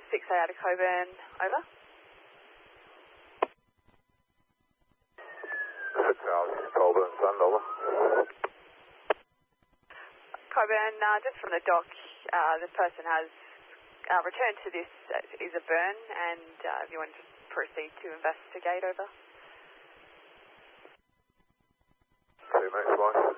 6A out of Coburn, over. 6 out of Coburn, send over. Coburn, just from the dock, the person has returned to this is a burn, and if you want to proceed to investigate, over. 2 minutes, bye.